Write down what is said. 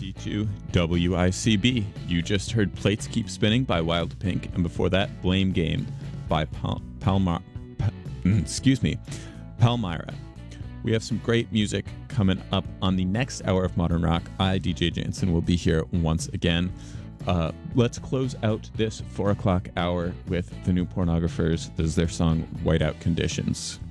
92 WICB. You just heard Plates Keep Spinning by Wild Pink, and before that, Blame Game by Palmyra. We have some great music coming up on the next hour of Modern Rock. I, DJ Jansen, will be here once again. Let's close out this 4 o'clock hour with the New Pornographers. This is their song Whiteout Conditions.